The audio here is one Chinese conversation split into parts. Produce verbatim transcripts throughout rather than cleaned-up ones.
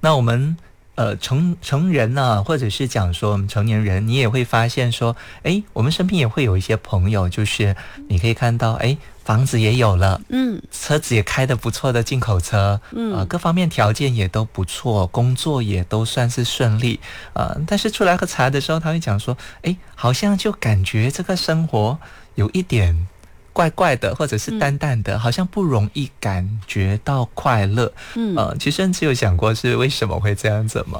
那我们呃成成人呢、啊，或者是讲说我们成年人，你也会发现说，哎，我们身边也会有一些朋友，就是你可以看到，哎，房子也有了， 嗯， 车子也开得不错的进口车，嗯，呃，各方面条件也都不错，工作也都算是顺利，呃，但是出来喝茶的时候，他会讲说，哎，好像就感觉这个生活有一点怪怪的，或者是淡淡的，嗯、好像不容易感觉到快乐。嗯，呃，其实你有想过是为什么会这样子吗？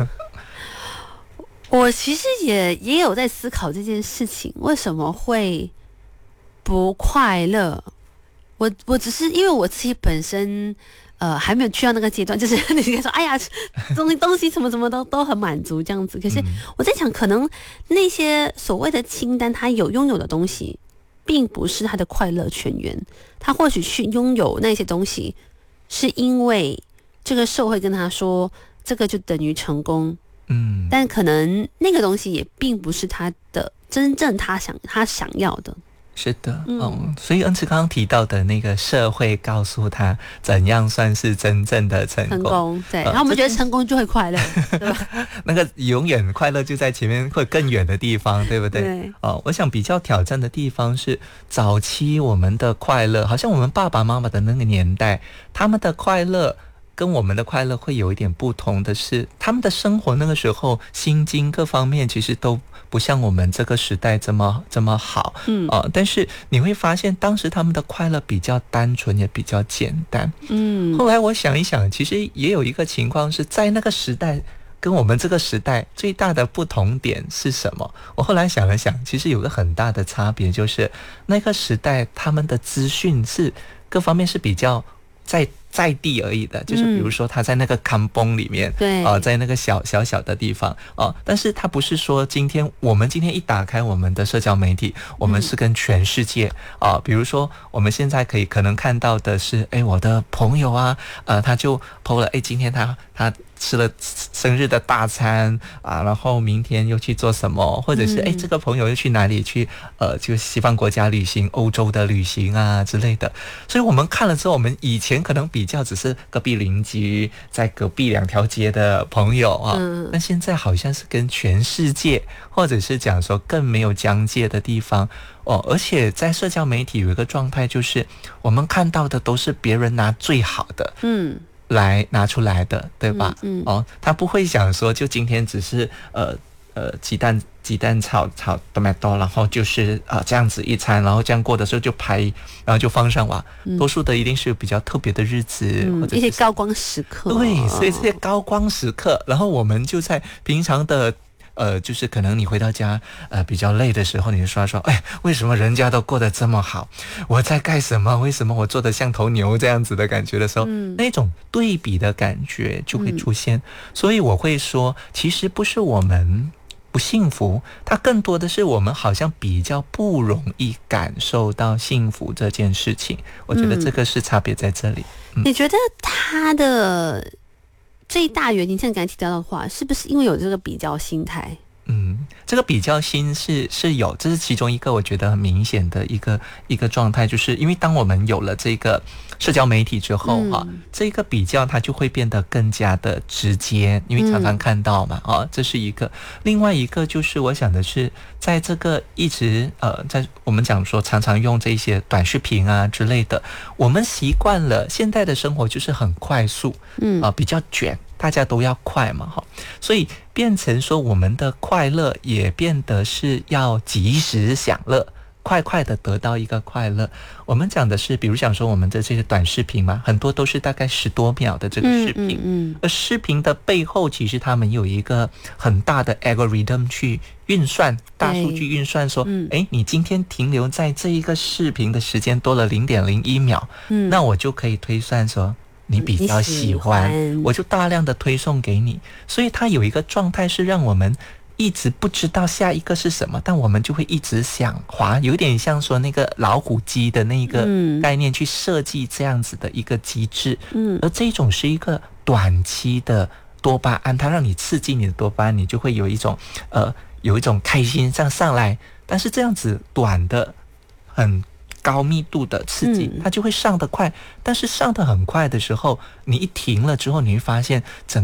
我其实也也有在思考这件事情，为什么会不快乐？我我只是因为我自己本身呃还没有去到那个阶段，就是你可以说，哎呀，东西东西什么什么都都很满足这样子。可是我在想，可能那些所谓的清单，他有拥有的东西，并不是他的快乐泉源。他或许去拥有那些东西，是因为这个社会跟他说，这个就等于成功。嗯，但可能那个东西也并不是他的真正他想他想要的。 是的，嗯，嗯所以恩慈刚刚提到的那个社会告诉他怎样算是真正的成功， 成功对，然后我们觉得成功就会快乐，呃、对吧？ 那个永远快乐就在前面或更远的地方，对不对？ 对， 哦，我想比较挑战的地方是早期我们的快乐，好像我们爸爸妈妈的那个年代，他们的快乐跟我们的快乐会有一点不同的是，他们的生活那个时候心境各方面其实都不像我们这个时代这么这么好，嗯啊、呃，但是你会发现当时他们的快乐比较单纯，也比较简单，嗯。后来我想一想，其实也有一个情况是在那个时代跟我们这个时代最大的不同点是什么？我后来想了想，其实有个很大的差别，就是那个时代他们的资讯是各方面是比较在在地而已的，就是比如说他在那个康崩里面， 对、 呃，在那个小小小的地方哦、呃，但是他不是说今天我们今天一打开我们的社交媒体，我们是跟全世界啊、呃，比如说我们现在可以可能看到的是，哎，我的朋友啊，呃，他就 po 了，哎，今天他他吃了生日的大餐啊，然后明天又去做什么，或者是哎，这个朋友又去哪里去，呃，就西方国家旅行，欧洲的旅行啊之类的，所以我们看了之后，我们以前可能比较只是隔壁邻居，在隔壁两条街的朋友啊，嗯、但现在好像是跟全世界，或者是讲说更没有疆界的地方哦。而且在社交媒体有一个状态，就是我们看到的都是别人拿最好的，嗯，来拿出来的，对吧？嗯，嗯哦，他不会想说，就今天只是呃呃鸡蛋。鸡蛋炒炒 tomato， 然后就是啊、呃、这样子一餐，然后这样过的时候就拍，然后就放上网。嗯、多数的一定是有比较特别的日子，嗯、或者一些高光时刻。 对，所以这些高光时刻，然后我们就在平常的呃，就是可能你回到家呃比较累的时候，你就刷刷，哎，为什么人家都过得这么好？我在干什么？为什么我做得像头牛这样子的感觉的时候，嗯、那种对比的感觉就会出现。嗯、所以我会说，其实不是我们不幸福，它更多的是我们好像比较不容易感受到幸福这件事情。我觉得这个是差别在这里。 嗯嗯、你觉得它的最大原因，像刚才提到的话，是不是因为有这个比较心态？ 嗯，这个比较心是是有，这是其中一个我觉得很明显的一个一个状态，就是因为当我们有了这个社交媒体之后哈、嗯啊，这个比较它就会变得更加的直接，因为常常看到嘛、嗯、啊，这是一个。另外一个就是我想的是，在这个一直呃，在我们讲说常常用这些短视频啊之类的，我们习惯了现在的生活就是很快速，嗯啊，比较卷。大家都要快嘛，哈，所以变成说我们的快乐也变得是要及时享乐，快快的得到一个快乐。我们讲的是，比如讲说我们的这些短视频嘛，很多都是大概十多秒的这个视频，嗯嗯嗯、而视频的背后其实他们有一个很大的 algorithm 去运算，大数据运算说，嗯、诶，你今天停留在这一个视频的时间多了 零点零一秒，嗯、那我就可以推算说你比较喜欢，喜欢我就大量的推送给你，所以它有一个状态是让我们一直不知道下一个是什么，但我们就会一直想滑，有点像说那个老虎机的那个概念去设计这样子的一个机制，嗯，而这种是一个短期的多巴胺，它让你刺激你的多巴胺，你就会有一种呃有一种开心这样上来，但是这样子短的很高密度的刺激，它就会上得快，但是上得很快的时候，你一停了之后，你会发现整